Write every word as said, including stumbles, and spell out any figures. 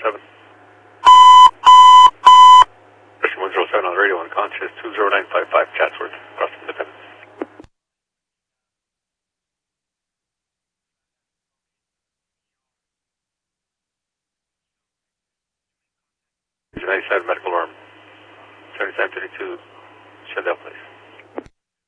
seven. Christian one zero seven on the radio, unconscious, two zero nine five five, Chatsworth, across Independence. ninety-seven medical alarm, seventy-seven thirty-two, Shendell Place.